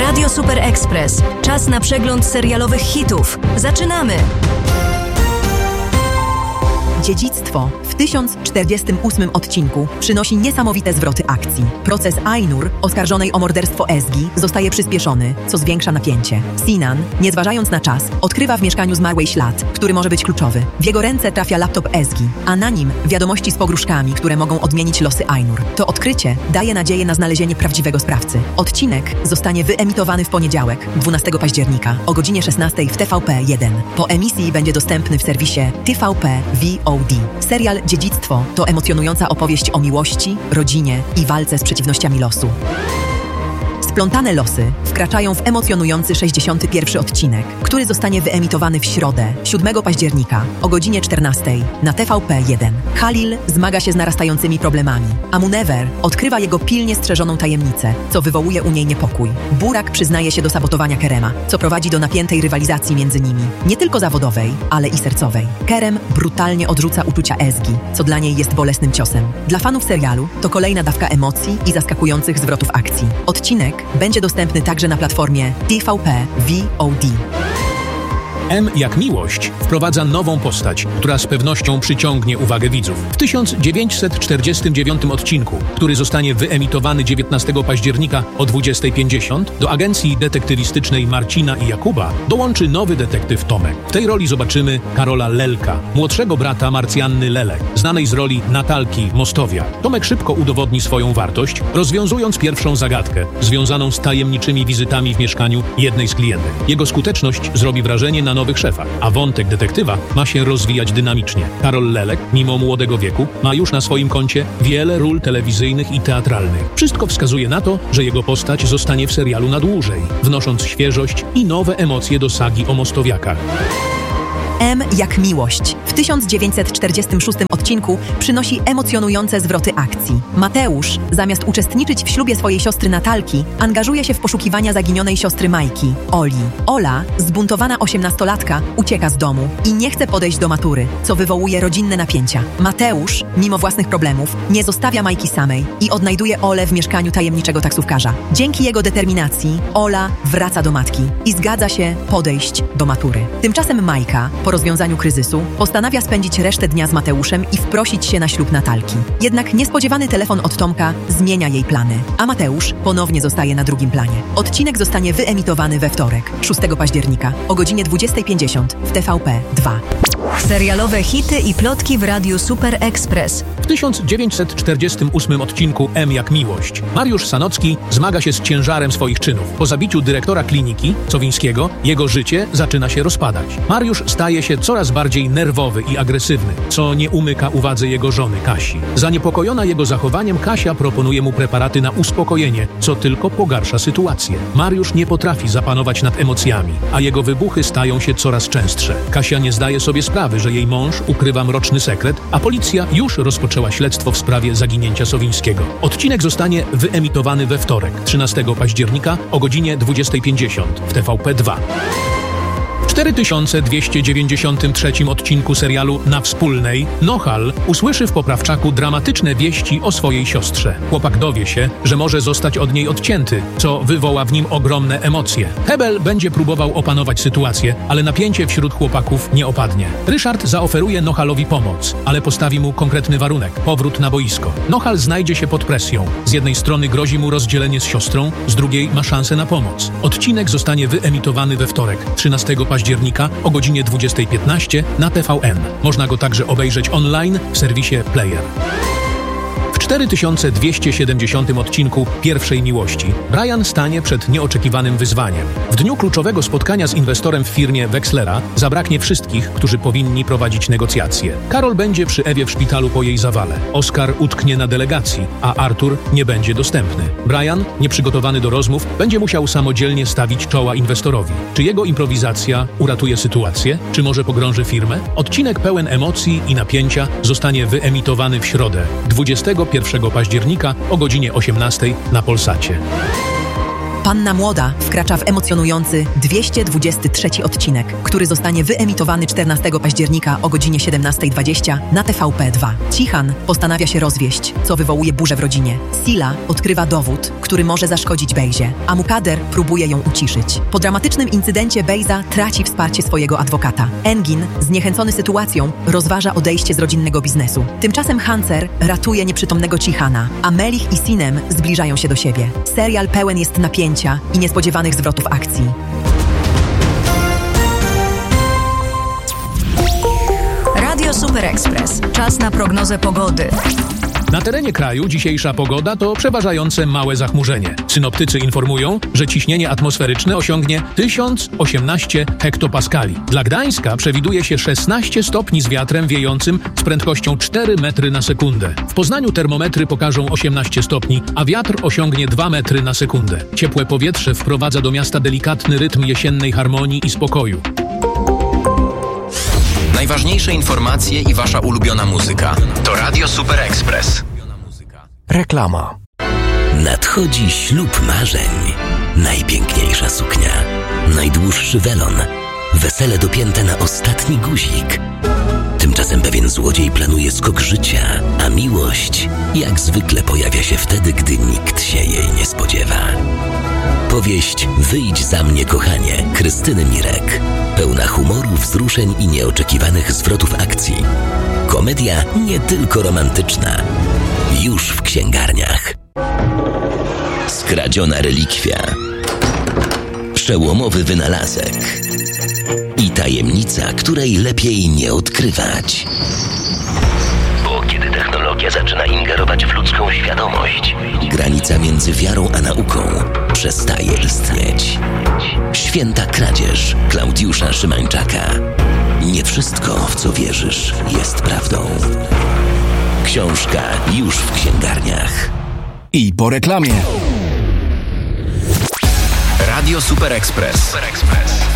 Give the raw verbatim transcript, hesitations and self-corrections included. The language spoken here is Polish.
Radio Super Express. Czas na przegląd serialowych hitów. Zaczynamy! Dziedzictwo w tysiąc czterdziestym ósmym odcinku przynosi niesamowite zwroty akcji. Proces Ainur, oskarżonej o morderstwo Ezgi, zostaje przyspieszony, co zwiększa napięcie. Sinan, nie zważając na czas, odkrywa w mieszkaniu zmarłej ślad, który może być kluczowy. W jego ręce trafia laptop Ezgi, a na nim wiadomości z pogróżkami, które mogą odmienić losy Ainur. To odkrycie daje nadzieję na znalezienie prawdziwego sprawcy. Odcinek zostanie wyemitowany w poniedziałek, dwunastego października, o godzinie szesnastej w T V P jeden. Po emisji będzie dostępny w serwisie T V P V O D. Serial Dziedzictwo to emocjonująca opowieść o miłości, rodzinie i walce z przeciwnościami losu. Splątane losy wkraczają w emocjonujący sześćdziesiąty pierwszy odcinek, który zostanie wyemitowany w środę, siódmego października, o godzinie czternastej na T V P jeden. Halil zmaga się z narastającymi problemami, a Munever odkrywa jego pilnie strzeżoną tajemnicę, co wywołuje u niej niepokój. Burak przyznaje się do sabotowania Kerema, co prowadzi do napiętej rywalizacji między nimi, nie tylko zawodowej, ale i sercowej. Kerem brutalnie odrzuca uczucia Ezgi, co dla niej jest bolesnym ciosem. Dla fanów serialu to kolejna dawka emocji i zaskakujących zwrotów akcji. Odcinek będzie dostępny także na platformie T V P V O D. M jak miłość wprowadza nową postać, która z pewnością przyciągnie uwagę widzów. W tysiąc dziewięćset czterdziestym dziewiątym odcinku, który zostanie wyemitowany dziewiętnastego października o dwudziestej pięćdziesiąt, do agencji detektywistycznej Marcina i Jakuba dołączy nowy detektyw Tomek. W tej roli zobaczymy Karola Lelka, młodszego brata Marcjanny Lelek, znanej z roli Natalki Mostowia. Tomek szybko udowodni swoją wartość, rozwiązując pierwszą zagadkę, związaną z tajemniczymi wizytami w mieszkaniu jednej z klientek. Jego skuteczność zrobi wrażenie na nowych szefach, a wątek detektywa ma się rozwijać dynamicznie. Karol Lelek, mimo młodego wieku, ma już na swoim koncie wiele ról telewizyjnych i teatralnych. Wszystko wskazuje na to, że jego postać zostanie w serialu na dłużej, wnosząc świeżość i nowe emocje do sagi o Mostowiakach. M jak miłość w tysiąc dziewięćset czterdziestym szóstym odcinku przynosi emocjonujące zwroty akcji. Mateusz, zamiast uczestniczyć w ślubie swojej siostry Natalki, angażuje się w poszukiwania zaginionej siostry Majki, Oli. Ola, zbuntowana osiemnastolatka, ucieka z domu i nie chce podejść do matury, co wywołuje rodzinne napięcia. Mateusz, mimo własnych problemów, nie zostawia Majki samej i odnajduje Olę w mieszkaniu tajemniczego taksówkarza. Dzięki jego determinacji Ola wraca do matki i zgadza się podejść do matury. Tymczasem Majka, po rozwiązaniu kryzysu, postanawia spędzić resztę dnia z Mateuszem i wprosić się na ślub Natalki. Jednak niespodziewany telefon od Tomka zmienia jej plany, a Mateusz ponownie zostaje na drugim planie. Odcinek zostanie wyemitowany we wtorek, szóstego października, o godzinie dwudziestej pięćdziesiąt w T V P dwa. Serialowe hity i plotki w Radiu Super Express. W tysiąc dziewięćset czterdziestym ósmym odcinku M jak miłość Mariusz Sanocki zmaga się z ciężarem swoich czynów. Po zabiciu dyrektora kliniki, Cowińskiego, jego życie zaczyna się rozpadać. Mariusz staje się coraz bardziej nerwowy i agresywny, co nie umyka uwadze jego żony Kasi. Zaniepokojona jego zachowaniem, Kasia proponuje mu preparaty na uspokojenie, co tylko pogarsza sytuację. Mariusz nie potrafi zapanować nad emocjami, a jego wybuchy stają się coraz częstsze. Kasia nie zdaje sobie sprawy, że jej mąż ukrywa mroczny sekret, a policja już rozpoczęła śledztwo w sprawie zaginięcia Sowińskiego. Odcinek zostanie wyemitowany we wtorek, trzynastego października o godzinie dwudziestej pięćdziesiąt w T V P dwa. W cztery tysiące dwieście dziewięćdziesiątym trzecim odcinku serialu Na Wspólnej Nohal usłyszy w poprawczaku dramatyczne wieści o swojej siostrze. Chłopak dowie się, że może zostać od niej odcięty, co wywoła w nim ogromne emocje. Hebel będzie próbował opanować sytuację, ale napięcie wśród chłopaków nie opadnie. Ryszard zaoferuje Nohalowi pomoc, ale postawi mu konkretny warunek – powrót na boisko. Nohal znajdzie się pod presją. Z jednej strony grozi mu rozdzielenie z siostrą, z drugiej ma szansę na pomoc. Odcinek zostanie wyemitowany we wtorek, trzynastego października o godzinie dwudziestej piętnaście na T V N. Można go także obejrzeć online w serwisie Player. W cztery tysiące dwieście siedemdziesiątym odcinku Pierwszej Miłości Brian stanie przed nieoczekiwanym wyzwaniem. W dniu kluczowego spotkania z inwestorem w firmie Wexlera zabraknie wszystkich, którzy powinni prowadzić negocjacje. Karol będzie przy Ewie w szpitalu po jej zawale. Oskar utknie na delegacji, a Artur nie będzie dostępny. Brian, nieprzygotowany do rozmów, będzie musiał samodzielnie stawić czoła inwestorowi. Czy jego improwizacja uratuje sytuację? Czy może pogrąży firmę? Odcinek pełen emocji i napięcia zostanie wyemitowany w środę, dwudziestego pierwszego października o godzinie osiemnastej na Polsacie. Panna Młoda wkracza w emocjonujący dwieście dwudziesty trzeci odcinek, który zostanie wyemitowany czternastego października o godzinie siedemnasta dwadzieścia na T V P dwa. Cichan postanawia się rozwieść, co wywołuje burzę w rodzinie. Sila odkrywa dowód, który może zaszkodzić Bejzie, a Mukader próbuje ją uciszyć. Po dramatycznym incydencie Bejza traci wsparcie swojego adwokata. Engin, zniechęcony sytuacją, rozważa odejście z rodzinnego biznesu. Tymczasem Hancer ratuje nieprzytomnego Cichana, a Melich i Sinem zbliżają się do siebie. Serial pełen jest napięcia i niespodziewanych zwrotów akcji. Radio Super Express. Czas na prognozę pogody. Na terenie kraju dzisiejsza pogoda to przeważające małe zachmurzenie. Synoptycy informują, że ciśnienie atmosferyczne osiągnie tysiąc osiemnaście hektopaskali. Dla Gdańska przewiduje się szesnaście stopni z wiatrem wiejącym z prędkością cztery metry na sekundę. W Poznaniu termometry pokażą osiemnaście stopni, a wiatr osiągnie dwa metry na sekundę. Ciepłe powietrze wprowadza do miasta delikatny rytm jesiennej harmonii i spokoju. Najważniejsze informacje i wasza ulubiona muzyka. To Radio Super Express. Reklama. Nadchodzi ślub marzeń. Najpiękniejsza suknia. Najdłuższy welon. Wesele dopięte na ostatni guzik. Tymczasem pewien złodziej planuje skok życia, a miłość jak zwykle pojawia się wtedy, gdy nikt się jej nie spodziewa. Powieść Wyjdź za mnie, kochanie, Krystyny Mirek. Pełna humoru, wzruszeń i nieoczekiwanych zwrotów akcji. Komedia nie tylko romantyczna. Już w księgarniach. Skradziona relikwia. Przełomowy wynalazek. I tajemnica, której lepiej nie odkrywać. Bo kiedy technologia zaczyna ingerować w ludzką świadomość, granica między wiarą a nauką przestaje istnieć. Święta kradzież Klaudiusza Szymańczaka. Nie wszystko, w co wierzysz, jest prawdą. Książka już w księgarniach. I po reklamie. Radio Super Express.